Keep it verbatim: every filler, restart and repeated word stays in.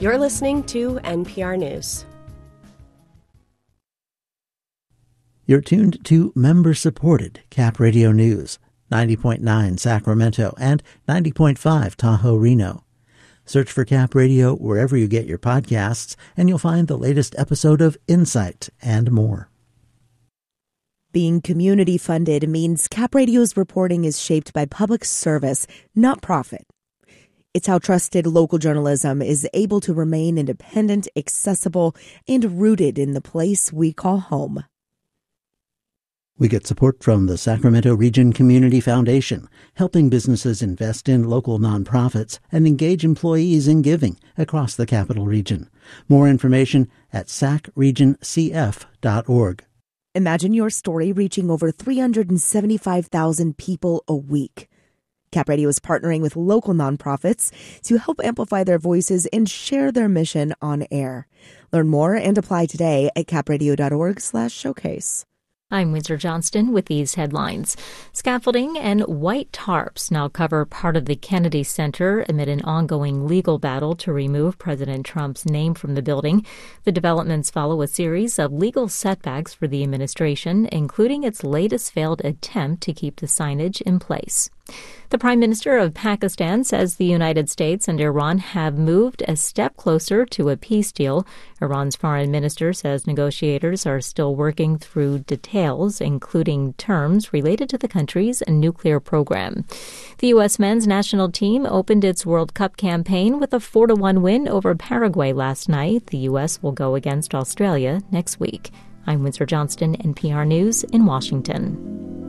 You're listening to N P R News. You're tuned to member-supported Cap Radio News, ninety point nine Sacramento and ninety point five Tahoe Reno. Search for Cap Radio wherever you get your podcasts, and you'll find the latest episode of Insight and more. Being community-funded means Cap Radio's reporting is shaped by public service, not profit. It's how trusted local journalism is able to remain independent, accessible, and rooted in the place we call home. We get support from the Sacramento Region Community Foundation, helping businesses invest in local nonprofits and engage employees in giving across the Capital Region. More information at sac region c f dot org. Imagine your story reaching over three hundred seventy-five thousand people a week. Cap Radio is partnering with local nonprofits to help amplify their voices and share their mission on air. Learn more and apply today at capradio dot org slash showcase. I'm Windsor Johnston with these headlines. Scaffolding and white tarps now cover part of the Kennedy Center amid an ongoing legal battle to remove President Trump's name from the building. The developments follow a series of legal setbacks for the administration, including its latest failed attempt to keep the signage in place. The Prime Minister of Pakistan says the United States and Iran have moved a step closer to a peace deal. Iran's foreign minister says negotiators are still working through details, including terms related to the country's nuclear program. The U S men's national team opened its World Cup campaign with a four to one win over Paraguay last night. The U S will go against Australia next week. I'm Windsor Johnston, N P R News in Washington.